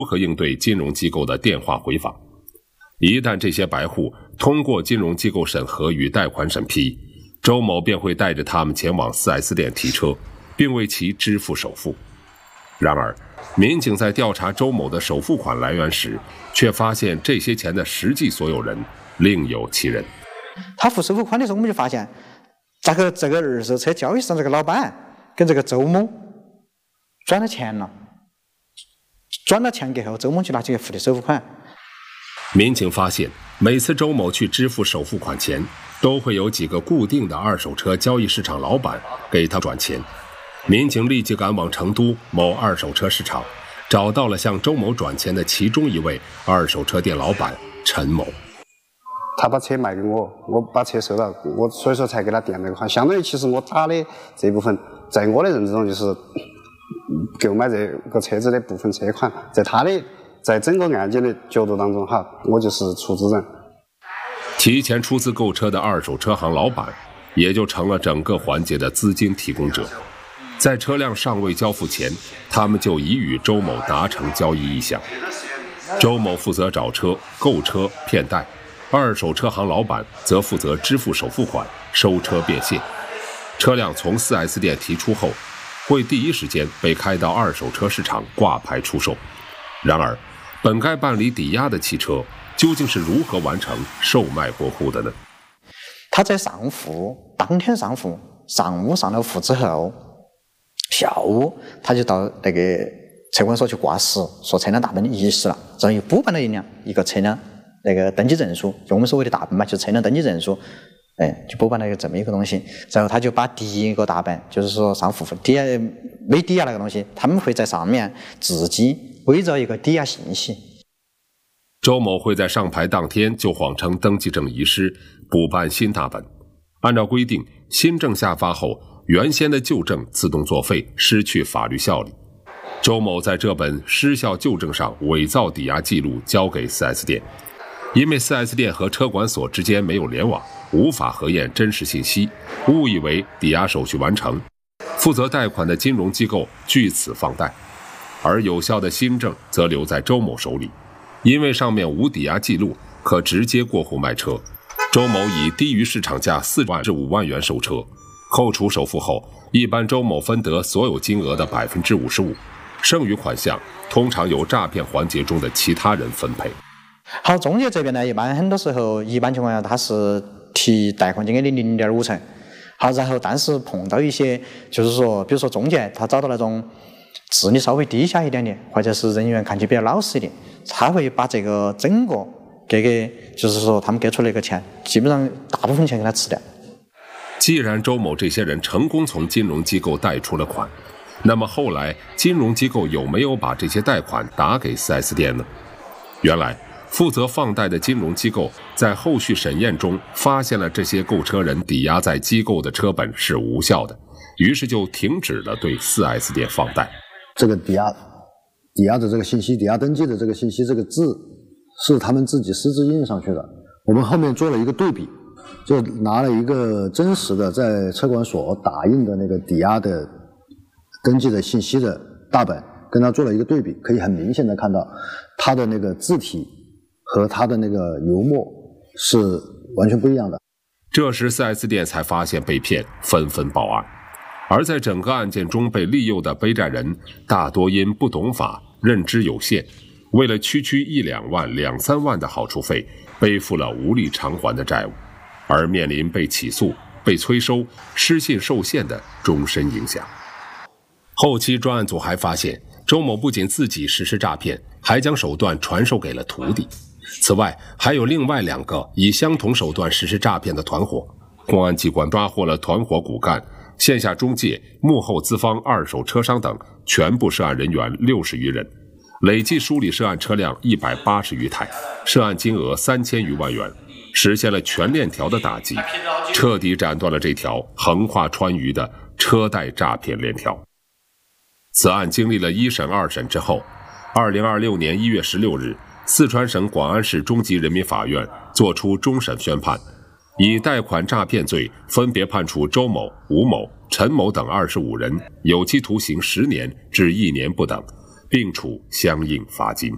如何应对金融机构的电话回访。一旦这些白户通过金融机构审核与贷款审批，周某便会带着他们前往 4S 店提车，并为其支付首付。然而，民警在调查周某的首付款来源时，却发现这些钱的实际所有人另有其人。 他付首付款的时候，我们就发现，这个二手车交易市场这个老板跟这个周某转了钱了，转了钱过后，周某就拿去付的首付款。 民警发现，每次周某去支付首付款前，都会有几个固定的二手车交易市场老板给他转钱。民警立即赶往成都某二手车市场，找到了向周某转钱的其中一位二手车店老板陈某。 他把车卖给我，我把车收到，我所以说才给他垫那个款。相当于其实我打的这部分，在我的认知中就是购买这个车子的部分车款，在整个案件的角度当中哈，我就是出资人。 提前出资购车的二手车行老板，也就成了整个环节的资金提供者。在车辆尚未交付前，他们就已与周某达成交易意向。周某负责找车、购车、骗贷，二手车行老板则负责支付首付款、收车变现。车辆从 4S 店提出后，会第一时间被开到二手车市场挂牌出售。然而，本该办理抵押的汽车究竟是如何完成售卖过户的呢？ 他在上户，当天上户，上午上了户之后，下午他就到那个车管所去挂失，说车辆大本遗失了，然后又补办了一个车辆那个登记证书，就我们所谓的大本嘛，就是车辆登记证书，就补办了这么一个东西。然后他就把第一个大本，就是说上户没抵押那个东西，他们会在上面自己伪造一个抵押信息。 周某会在上牌当天就谎称登记证遗失，补办新大本。按照规定，新证下发后，原先的旧证自动作废，失去法律效力。周某在这本失效旧证上伪造抵押记录交给 4S 店，因为 4S 店和车管所之间没有联网，无法核验真实信息，误以为抵押手续完成，负责贷款的金融机构据此放贷，而有效的新证则留在周某手里。因为上面无抵押记录，可直接过户卖车。周某以低于市场价4万至5万元收车，扣除首付后，一般周某分得所有金额的 55%， 剩余款项通常由诈骗环节中的其他人分配。 好，中介这边呢，很多时候一般情况下他是提贷款金额的0.5成。好，然后但是碰到一些就是说，比如说中介他找到那种智力稍微低下一点点，或者是人员看起比较老实一点，他会把这个整个就是说他们给出那个钱，基本上大部分钱给他吃掉。 既然周某这些人成功从金融机构贷出了款，那么后来金融机构有没有把这些贷款打给 4S 店呢？原来负责放贷的金融机构在后续审验中发现了这些购车人抵押在机构的车本是无效的，于是就停止了对 4S 店放贷。 这个抵押的这个信息，抵押登记的这个信息，这个字是他们自己私自印上去的。我们后面做了一个对比，就拿了一个真实的在车管所打印的那个抵押的登记的信息的大本，跟它做了一个对比，可以很明显的看到它的那个字体和它的那个油墨是完全不一样的。 这时 4S 店才发现被骗，纷纷报案。而在整个案件中被利诱的背债人大多因不懂法、认知有限，为了区1、2万、2、3万的好处费，背负了无力偿还的债务，而面临被起诉、被催收、失信受限的终身影响。后期专案组还发现，周某不仅自己实施诈骗，还将手段传授给了徒弟。此外，还有另外2个以相同手段实施诈骗的团伙。公安机关抓获了团伙骨干、线下中介、幕后资方二手车商等全部涉案人员60余人，累计梳理涉案车辆180余台，涉案金额3000余万元，实现了全链条的打击，彻底斩断了这条横跨川渝的车贷诈骗链条。此案经历了1审、2审之后，2026年1月16日，四川省广安市中级人民法院作出终审宣判，以贷款诈骗罪分别判处周某、吴某、陈某等25人有期徒刑10年至1年不等，并处相应罚金。